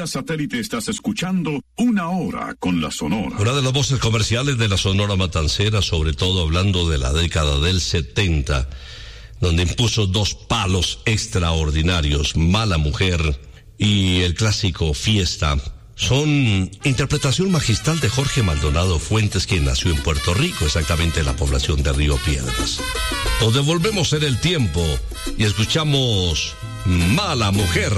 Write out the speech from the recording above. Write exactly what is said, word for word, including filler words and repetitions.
vía satélite estás escuchando Una Hora con la Sonora. Una de las voces comerciales de la Sonora Matancera, sobre todo hablando de la década del setenta, donde impuso dos palos extraordinarios, Mala Mujer y el clásico Fiesta. Son interpretación magistral de Jorge Maldonado Fuentes, quien nació en Puerto Rico, exactamente en la población de Río Piedras. Nos devolvemos en el tiempo y escuchamos Mala Mujer.